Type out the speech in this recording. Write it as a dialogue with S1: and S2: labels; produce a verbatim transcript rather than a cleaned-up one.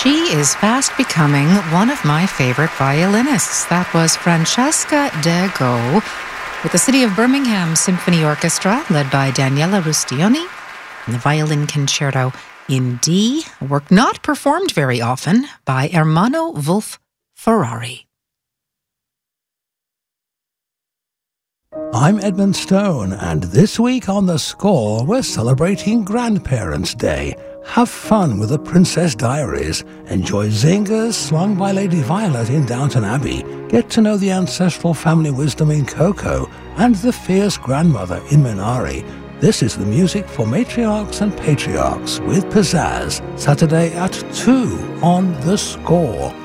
S1: She is fast becoming one of my favorite violinists. That was Francesca Dego with the City of Birmingham Symphony Orchestra, led by Daniela Rustioni, and the Violin Concerto in D, a work not performed very often by Ermanno Wolf Ferrari.
S2: I'm Edmund Stone, and this week on The Score, we're celebrating Grandparents' Day. Have fun with The Princess Diaries. Enjoy zingers slung by Lady Violet in Downton Abbey. Get to know the ancestral family wisdom in Coco and the fierce grandmother in Minari. This is the music for matriarchs and patriarchs with pizzazz. Saturday at two on The Score.